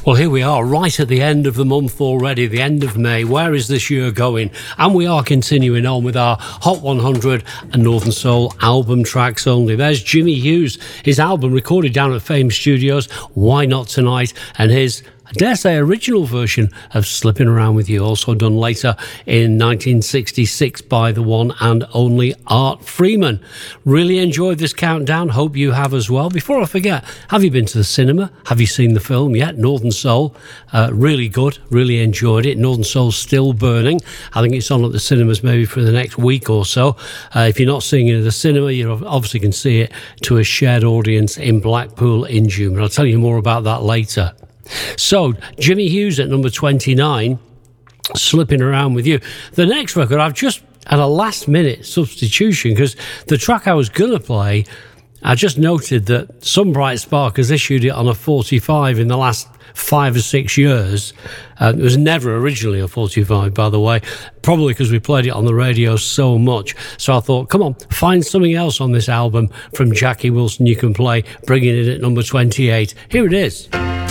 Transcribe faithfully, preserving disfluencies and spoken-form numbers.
Well, here we are, right at the end of the month already, the end of May. Where is this year going? And we are continuing on with our Hot one hundred and Northern Soul album tracks only. There's Jimmy Hughes, his album recorded down at Fame Studios, Why Not Tonight, and his, I dare say, original version of Slipping Around With You, also done later in nineteen sixty-six by the one and only Art Freeman. Really enjoyed this countdown, hope you have as well. Before I forget, have you been to the cinema? Have you seen the film yet? Northern Soul, uh, really good, really enjoyed it. Northern Soul's still burning. I think it's on at the cinemas maybe for the next week or so. Uh, if you're not seeing it at the cinema, you obviously can see it to a shared audience in Blackpool in June. But I'll tell you more about that later. So, Jimmy Hughes at number twenty-nine, Slipping Around With You. The next record, I've just had a last-minute substitution because the track I was going to play, I just noted that Some Bright Spark has issued it on a forty-five in the last five or six years. Uh, it was never originally a forty-five, by the way, probably because we played it on the radio so much. So I thought, come on, find something else on this album from Jackie Wilson you can play, bringing it at number twenty-eight. Here it is.